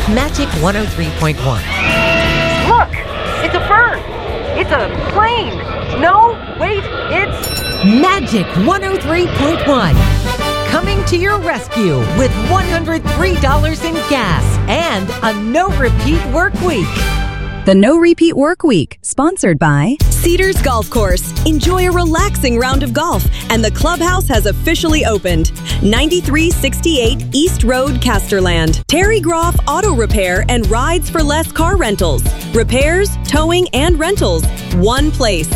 Magic 103.1. Look! It's a bird! It's a plane! No, wait, it's... Magic 103.1. Coming to your rescue with $103 in gas and a no-repeat work week. The No Repeat Work Week, sponsored by Cedars Golf Course. Enjoy a relaxing round of golf, and the clubhouse has officially opened. 9368 East Road, Casterland. Terry Groff Auto Repair and Rides for Less car rentals. Repairs, towing, and rentals. One place.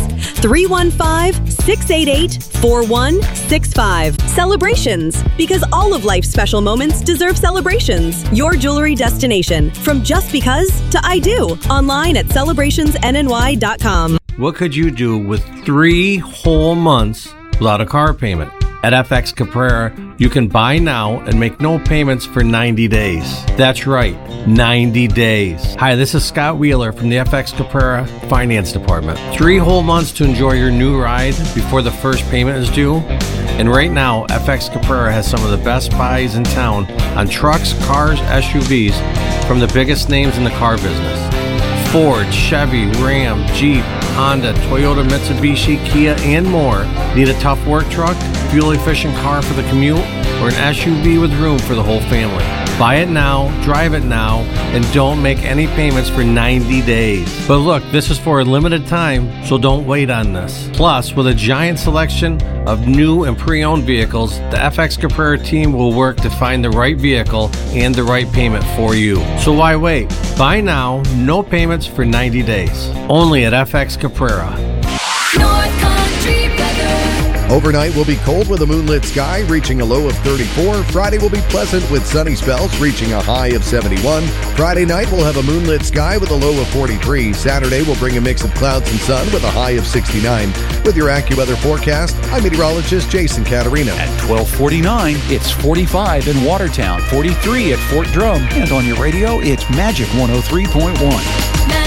315-688-4165. Celebrations, because all of life's special moments deserve celebrations. Your jewelry destination. From just because to I do. Online at celebrationsnny.com. What could you do with 3 whole months without a car payment? At FX Caprara, you can buy now and make no payments for 90 days. That's right, 90 days. Hi, this is Scott Wheeler from the FX Caprara Finance Department. 3 whole months to enjoy your new ride before the first payment is due. And right now, FX Caprara has some of the best buys in town on trucks, cars, SUVs from the biggest names in the car business. Ford, Chevy, Ram, Jeep, Honda, Toyota, Mitsubishi, Kia, and more. Need a tough work truck, fuel-efficient car for the commute, or an SUV with room for the whole family? Buy it now, drive it now, and don't make any payments for 90 days. But look, this is for a limited time, so don't wait on this. Plus, with a giant selection of new and pre-owned vehicles, the FX Caprara team will work to find the right vehicle and the right payment for you. So why wait? Buy now, no payments for 90 days. Only at FX Caprara. North Country weather. Overnight will be cold with a moonlit sky, reaching a low of 34. Friday will be pleasant with sunny spells, reaching a high of 71. Friday night will have a moonlit sky with a low of 43. Saturday will bring a mix of clouds and sun with a high of 69. With your AccuWeather forecast, I'm meteorologist Jason Caterina. At 12:49, it's 45 in Watertown, 43 at Fort Drum, and on your radio, it's Magic 103.1.